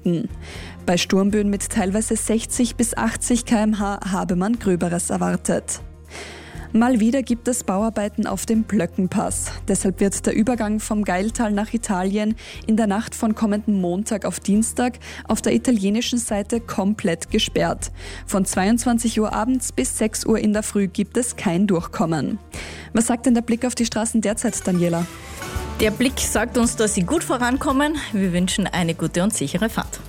Süden. Bei Sturmböen mit teilweise 60 bis 80 km/h habe man Gröberes erwartet. Mal wieder gibt es Bauarbeiten auf dem Plöckenpass. Deshalb wird der Übergang vom Gailtal nach Italien in der Nacht von kommenden Montag auf Dienstag auf der italienischen Seite komplett gesperrt. Von 22 Uhr abends bis 6 Uhr in der Früh gibt es kein Durchkommen. Was sagt denn der Blick auf die Straßen derzeit, Daniela? Der Blick sagt uns, dass sie gut vorankommen. Wir wünschen eine gute und sichere Fahrt.